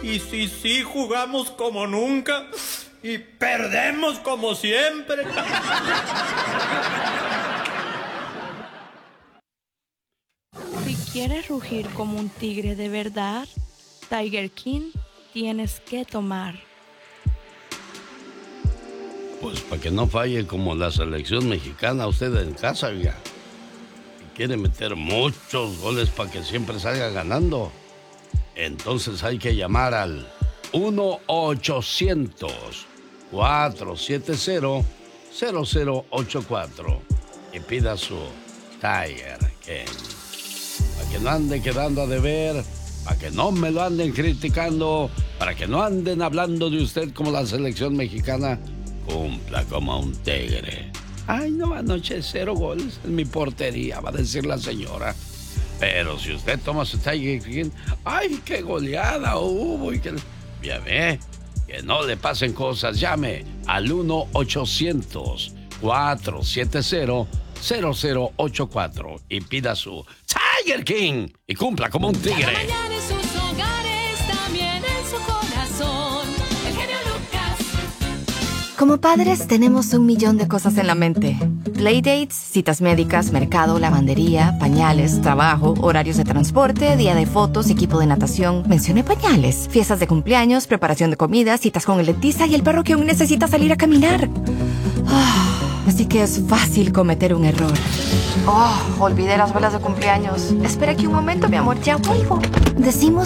Y si sí jugamos como nunca y perdemos como siempre. Si quieres rugir como un tigre de verdad, Tiger King tienes que tomar. Pues para que no falle como la selección mexicana, usted en casa, oiga. Quiere meter muchos goles para que siempre salga ganando. Entonces hay que llamar al 1-800-470-0084 y pida su Tiger King. Para que no ande quedando a deber, para que no me lo anden criticando, para que no anden hablando de usted como la selección mexicana. Cumpla como un tigre. Ay, no, anoche 0 goles en mi portería, va a decir la señora. Pero si usted toma su Tiger King, ¡ay, qué goleada hubo! Ya ve, que no le pasen cosas. Llame al 1-800-470-0084 y pida su Tiger King y cumpla como un tigre. Cada mañana en sus hogares, también en su corazón. El genio Lucas. Como padres tenemos 1.000.000 de cosas en la mente. Playdates, citas médicas, mercado, lavandería, pañales, trabajo, horarios de transporte, día de fotos, equipo de natación. Mencioné pañales, fiestas de cumpleaños, preparación de comida, citas con el dentista y el perro que aún necesita salir a caminar. Así que es fácil cometer un error. Olvidé las velas de cumpleaños. Espera aquí un momento, mi amor, ya vuelvo. Decimos